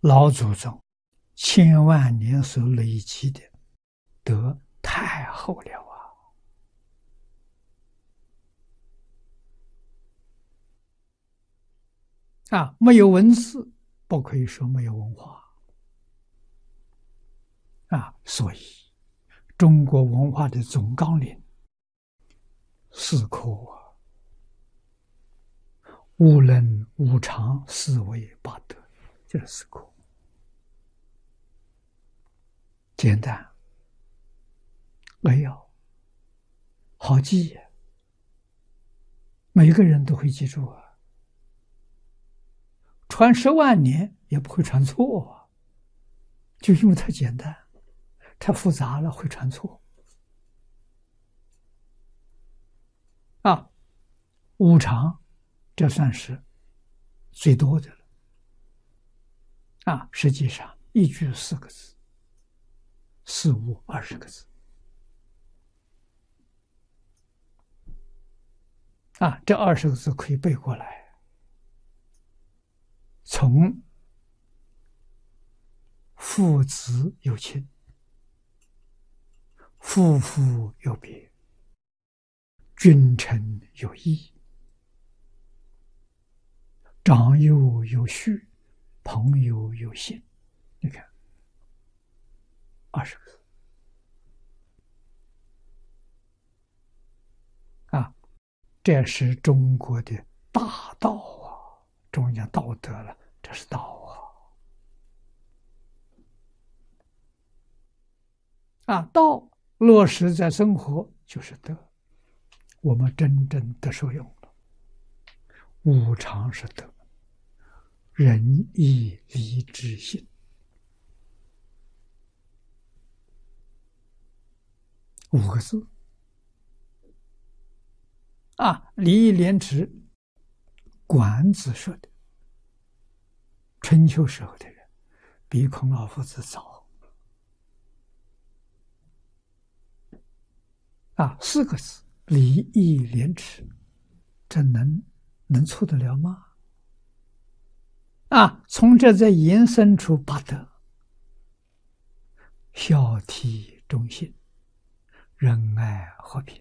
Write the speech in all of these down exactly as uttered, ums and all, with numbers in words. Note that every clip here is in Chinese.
老祖宗千万年所累积的德太厚了啊！啊，没有文字，不可以说没有文化啊。所以，中国文化的总纲领四科啊，无能、无常、思维、八德，就是四科。简单扼要，好记，每个人都会记住啊。传十万年也不会传错啊，就因为太简单，太复杂了会传错啊。无常，这算是最多的了啊。实际上一句四个字，四五二十个字啊，这二十个字可以背过来。从父子有亲，夫妇有别，君臣有义，长幼有序，朋友有信。你看，二十个字啊，这是中国的大道啊！中国讲道德了，这是道啊！啊，道落实在生活就是德，我们真正得受用了。无常是德，仁义礼智信，五个字啊！礼义廉耻，管子说的。春秋时候的人比孔老夫子早啊，四个字，礼义廉耻，这能能错得了吗？啊，从这再延伸出八德：孝悌忠信、仁爱和平。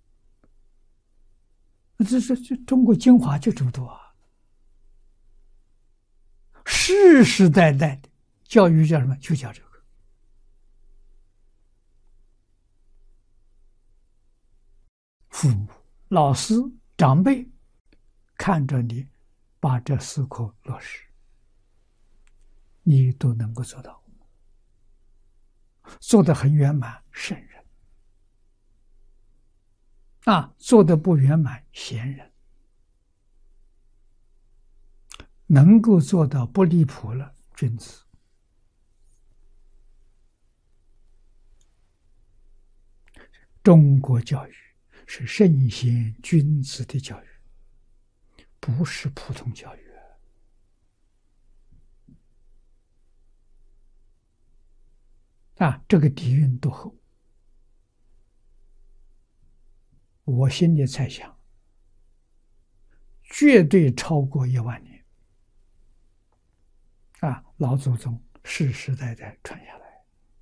这这这中国精华就这么多啊！世世代代的教育叫什么？就叫这个。父母、老师、长辈看着你把这四科落实，你都能够做到，做得很圆满，圣人啊；做得不圆满，贤人。能够做到不离谱了，君子。中国教育是圣贤君子的教育，不是普通教育啊！这个底蕴多厚，我心里猜想，绝对超过一万年啊！老祖宗世世代代传下来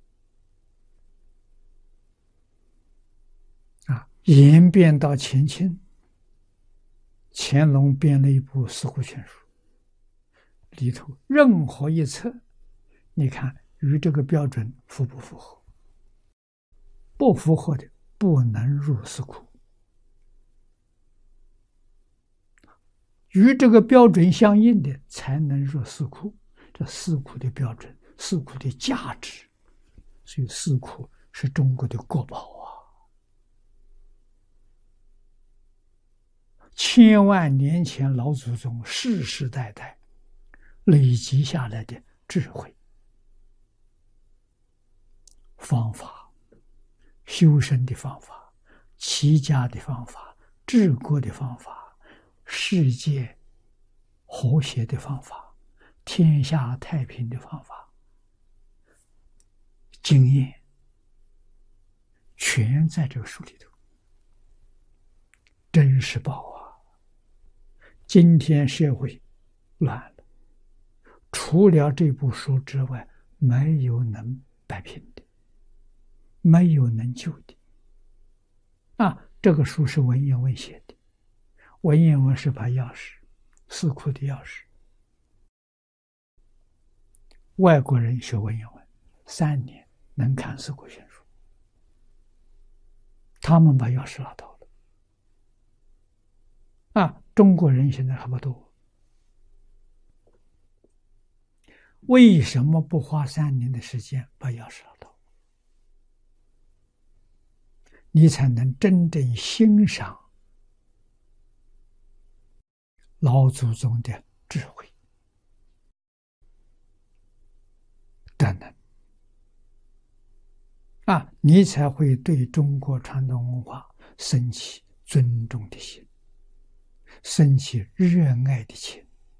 啊，演变到前清，乾隆编了一部《四库全书》，里头任何一册，你看与这个标准符不符合？不符合的不能入四库，与这个标准相应的才能入四库。这四库的标准，四库的价值，所以四库是中国的国宝啊！千万年前老祖宗世世代代累积下来的智慧、方法、修身的方法、齐家的方法、治国的方法、世界和谐的方法、天下太平的方法、经验，全在这个书里头，真是宝啊！今天社会乱了， 除了这部书之外，没有能摆平的，没有能救的。啊，这个书是文言文写的，文言文是把钥匙，四库的钥匙。外国人学文言文，三年能看四库全书，他们把钥匙拿到了。啊，中国人现在还不多。为什么不花三年的时间把钥匙拿到？你才能真正欣赏老祖宗的智慧德能啊，你才会对中国传统文化升起尊重的心，升起热爱的情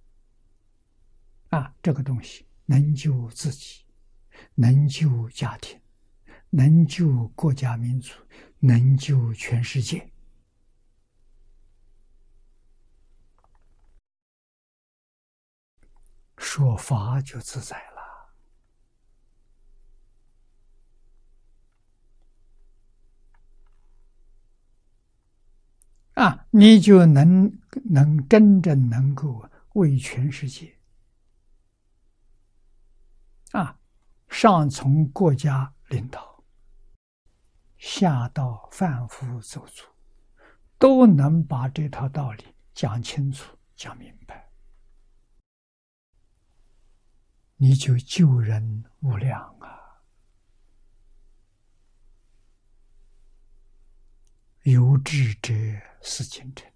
啊，这个东西能救自己，能救家庭，能救国家民族，能救全世界。说法就自在了啊，你就能能真正能够为全世界啊，上从国家领导，下到贩夫走卒，都能把这套道理讲清楚、讲明白，你就救人无量啊！有志者事竟成。